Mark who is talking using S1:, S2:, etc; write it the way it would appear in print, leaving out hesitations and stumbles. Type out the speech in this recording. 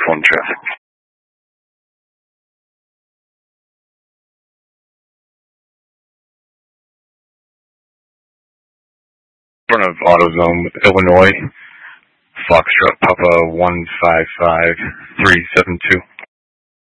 S1: 1 traffic. In front of AutoZone, Illinois, Foxtrot Papa 155372.